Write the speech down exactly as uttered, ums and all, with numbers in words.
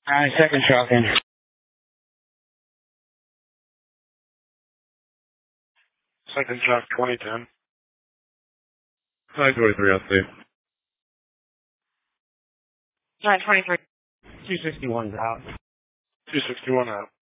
Alright, second shotgun. Second shock, twenty ten. nine twenty-three, I'll see. nine twenty-three. two sixty-one's out. two sixty-one out.